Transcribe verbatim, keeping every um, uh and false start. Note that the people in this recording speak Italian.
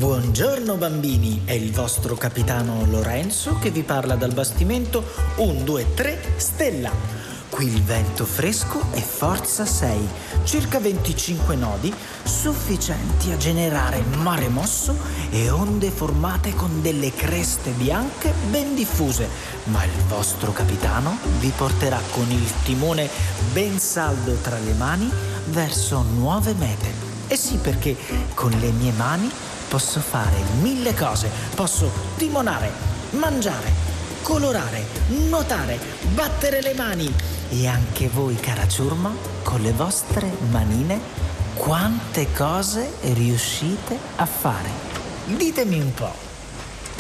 Buongiorno bambini, è il vostro capitano Lorenzo che vi parla dal bastimento uno due tre Stella. Qui il vento fresco e forza sei, circa venticinque nodi, sufficienti a generare mare mosso e onde formate con delle creste bianche ben diffuse. Ma il vostro capitano vi porterà con il timone ben saldo tra le mani verso nuove mete. E sì, perché con le mie mani posso fare mille cose. Posso timonare, mangiare, colorare, nuotare, battere le mani. E anche voi, cara ciurma, con le vostre manine, quante cose riuscite a fare? Ditemi un po'.